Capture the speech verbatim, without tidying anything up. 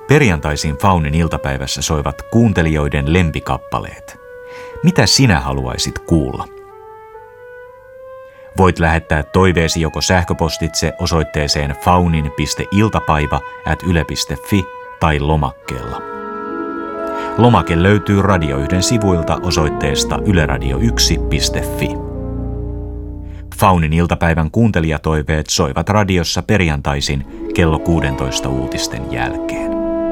Perjantaisin Faunin iltapäivässä soivat kuuntelijoiden lempikappaleet. Mitä sinä haluaisit kuulla? Voit lähettää toiveesi joko sähköpostitse osoitteeseen faunin piste iltapäivä ät yle piste fi tai lomakkeella. Lomake löytyy Radio yhden sivuilta osoitteesta yle radio yksi piste fi. Faunin iltapäivän kuuntelijatoiveet soivat radiossa perjantaisin kello kuusitoista uutisten jälkeen.